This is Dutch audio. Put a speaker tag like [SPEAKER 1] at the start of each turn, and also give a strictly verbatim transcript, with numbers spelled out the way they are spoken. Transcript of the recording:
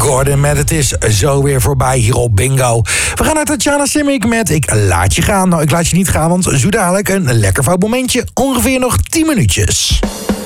[SPEAKER 1] Gordon met Het is zo weer voorbij hier op Bingo. We gaan naar Tatjana Simic met Ik laat je gaan. Nou, ik laat je niet gaan, want zo dadelijk een lekker fout momentje. Ongeveer nog tien minuutjes.